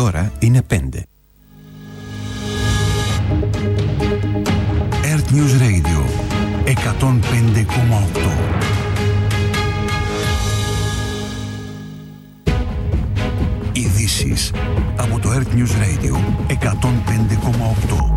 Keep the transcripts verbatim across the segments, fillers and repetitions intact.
ώρα είναι πέντε. Earth News Radio εκατόν πέντε κόμμα οκτώ. Ειδήσεις από το Earth News Radio εκατόν πέντε κόμμα οκτώ.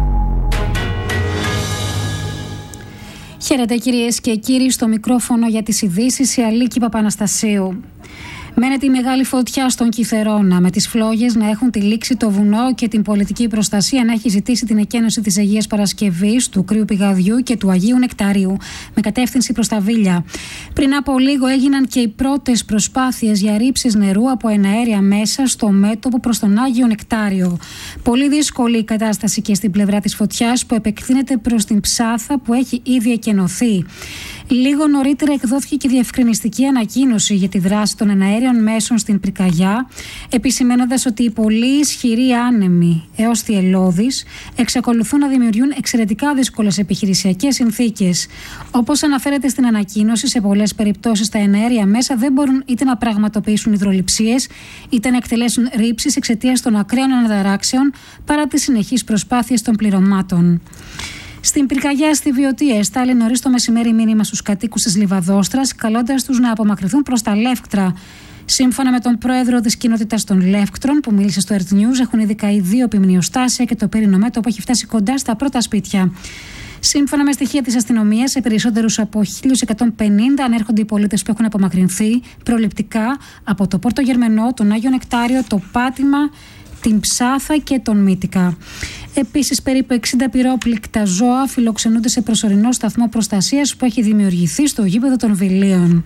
Χαίρετε κυρίες και κύριοι, στο μικρόφωνο για τις ειδήσεις η Αλίκη Παπαναστασίου. Μένεται η μεγάλη φωτιά στον Κιθερώνα, με τις φλόγες να έχουν τυλίξει το βουνό και την πολιτική προστασία να έχει ζητήσει την εκένωση της Αγίας Παρασκευής, του Κρύου Πηγαδιού και του Αγίου Νεκταρίου, με κατεύθυνση προς τα Βίλια. Πριν από λίγο έγιναν και οι πρώτες προσπάθειες για ρήψεις νερού από εναέρια μέσα στο μέτωπο προς τον Άγιο Νεκτάριο. Πολύ δύσκολη η κατάσταση και στην πλευρά της φωτιάς που επεκτείνεται προς την Ψάθα που έχει ήδη εκενωθεί. Λίγο νωρίτερα εκδόθηκε και διευκρινιστική ανακοίνωση για τη δράση των εναέριων μέσων στην πυρκαγιά, επισημαίνοντας ότι οι πολύ ισχυροί άνεμοι έως Θιελώδης εξακολουθούν να δημιουργούν εξαιρετικά δύσκολες επιχειρησιακές συνθήκες. Όπως αναφέρεται στην ανακοίνωση, σε πολλές περιπτώσεις τα εναέρια μέσα δεν μπορούν είτε να πραγματοποιήσουν υδρολειψίες είτε να εκτελέσουν ρήψεις εξαιτίας των ακραίων αναταράξεων παρά τις συνεχείς προσπάθειες των πληρωμάτων. Στην πυρκαγιά στη Βιωτία εστάλει νωρίς το μεσημέρι μήνυμα στους κατοίκους της Λιβαδόστρας, καλώντας τους να απομακρυνθούν προς τα Λεύκτρα. Σύμφωνα με τον πρόεδρο της κοινότητας των Λεύκτρων, που μίλησε στο Earth News, έχουν ήδη καεί δύο επιμνιοστάσια και το πύρινο μέτωπο έχει φτάσει κοντά στα πρώτα σπίτια. Σύμφωνα με στοιχεία της αστυνομίας, σε περισσότερους από χίλια εκατόν πενήντα ανέρχονται οι πολίτες που έχουν απομακρυνθεί προληπτικά από το Πόρτο Γερμενό, τον Άγιο Νεκτάριο, το Πάτημα, την Ψάθα και τον Μύτικα. Επίσης, περίπου εξήντα πυρόπληκτα ζώα φιλοξενούνται σε προσωρινό σταθμό προστασίας που έχει δημιουργηθεί στο γήπεδο των Βιλίων.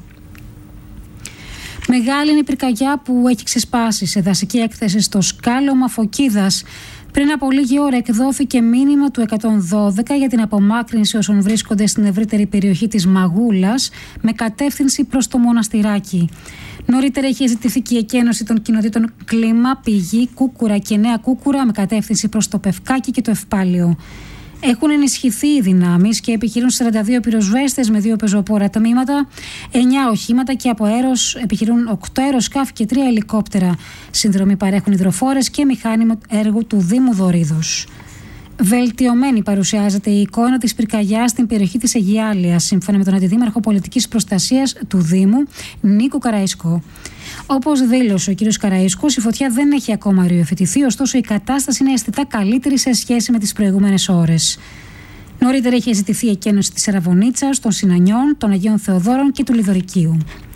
Μεγάλη είναι η πυρκαγιά που έχει ξεσπάσει σε δασική έκθεση στο σκάλωμα Φωκίδας. Πριν από λίγη ώρα εκδόθηκε μήνυμα του εκατόν δώδεκα για την απομάκρυνση όσων βρίσκονται στην ευρύτερη περιοχή της Μαγούλας με κατεύθυνση προς το Μοναστηράκι. Νωρίτερα είχε ζητηθεί και η εκένωση των κοινοτήτων Κλίμα, Πηγή, Κούκουρα και Νέα Κούκουρα με κατεύθυνση προς το Πευκάκι και το Ευπάλιο. Έχουν ενισχυθεί οι δυνάμεις και επιχειρούν σαράντα δύο πυροσβέστες με δύο πεζοπόρα τμήματα, εννιά οχήματα και από αέρος επιχειρούν οκτώ αεροσκάφη και τρία ελικόπτερα. Συνδρομή παρέχουν υδροφόρες και μηχάνημα έργου του Δήμου Δωρίδος. Βελτιωμένη παρουσιάζεται η εικόνα της πυρκαγιάς στην περιοχή της Αιγιάλειας, σύμφωνα με τον Αντιδήμαρχο Πολιτικής Προστασίας του Δήμου, Νίκο Καραΐσκο. Όπως δήλωσε ο κ. Καραΐσκος, η φωτιά δεν έχει ακόμα οριοθετηθεί, ωστόσο η κατάσταση είναι αισθητά καλύτερη σε σχέση με τις προηγούμενες ώρες. Νωρίτερα είχε ζητηθεί η εκένωση της Αραβωνίτσας, των Συνανιών, των Αγίων Θεοδόρων και του Λιδωρικίου.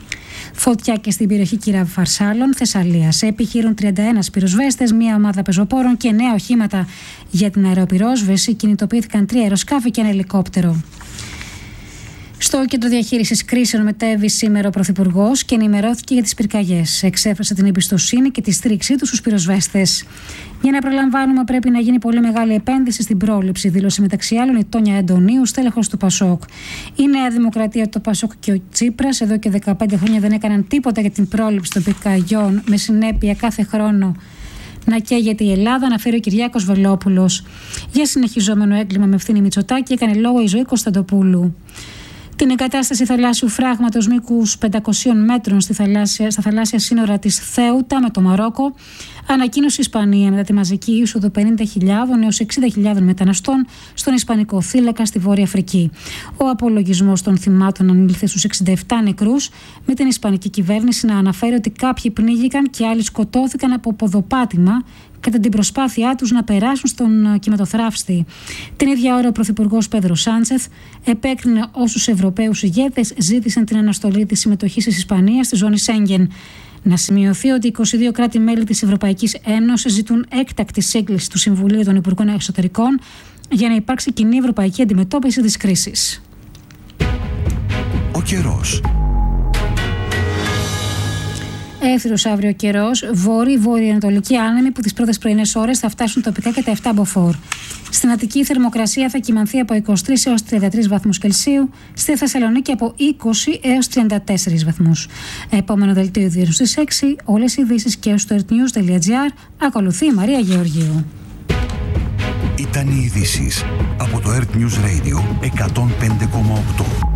Φωτιά και στην περιοχή Κυρα-Φαρσάλων, Θεσσαλίας. Επιχειρούν τριάντα ένα πυροσβέστες, μία ομάδα πεζοπόρων και νέα οχήματα για την αεροπυρόσβεση. Κινητοποιήθηκαν τρία αεροσκάφη και ένα ελικόπτερο. Στο κέντρο διαχείρισης κρίσεων μετέβη σήμερα ο Πρωθυπουργός και ενημερώθηκε για τις πυρκαγιές. Εξέφρασε την εμπιστοσύνη και τη στήριξή του στους πυροσβέστες. Για να προλαμβάνουμε, πρέπει να γίνει πολύ μεγάλη επένδυση στην πρόληψη, δήλωσε μεταξύ άλλων η Τόνια Αντωνίου, στέλεχος του Πασόκ. Η Νέα Δημοκρατία, το Πασόκ και ο Τσίπρας εδώ και δεκαπέντε χρόνια δεν έκαναν τίποτα για την πρόληψη των πυρκαγιών, με συνέπεια κάθε χρόνο να καίγεται η Ελλάδα, αναφέρει ο Κυριάκος Βελόπουλος. Για συνεχιζόμενο έγκλημα με ευθύνη Μητσοτάκη έκανε λόγο η Ζωή Κωνσταντοπούλου. Την εγκατάσταση θαλάσσιου φράγματος μήκους πεντακοσίων μέτρων στη θαλάσσια, στα θαλάσσια σύνορα της Θέουτα με το Μαρόκο ανακοίνωσε η Ισπανία μετά τη μαζική είσοδο πενήντα χιλιάδων έως εξήντα χιλιάδων μεταναστών στον Ισπανικό θύλακα στη Βόρεια Αφρική. Ο απολογισμός των θυμάτων ανήλθε στους εξήντα επτά νεκρούς, με την Ισπανική κυβέρνηση να αναφέρει ότι κάποιοι πνίγηκαν και άλλοι σκοτώθηκαν από ποδοπάτημα κατά την προσπάθειά τους να περάσουν στον κυμματοθράφστη. Την ίδια ώρα ο Πρωθυπουργός Πέδρο Σάντσεθ επέκρινε όσους Ευρωπαίους ηγέτες ζήτησαν την αναστολή της συμμετοχής της Ισπανίας στη ζώνη Σέγγεν. Να σημειωθεί ότι είκοσι δύο κράτη-μέλη της Ευρωπαϊκής Ένωσης ζητούν έκτακτη σύγκληση του Συμβουλίου των Υπουργών Εξωτερικών για να υπάρξει κοινή ευρωπαϊκή αντιμετώπιση της κρίσης. Ο καιρός. Έθριος αύριο καιρός, βόρειο-βορειοανατολική άνεμη που τις πρώτες πρωινές ώρες θα φτάσουν τοπικά και τα επτά μποφόρ. Στην Αττική η θερμοκρασία θα κυμανθεί από είκοσι τρεις έως τριάντα τρεις βαθμούς Κελσίου, στη Θεσσαλονίκη από είκοσι έως τριάντα τέσσερις βαθμούς. Επόμενο δελτίο ειδήσεων στις έξι, όλες οι ειδήσεις και στο earthnews τελεία gr. Ακολουθεί η Μαρία Γεωργίου. Ήταν οι ειδήσεις από το Earth News Radio εκατόν πέντε κόμμα οκτώ.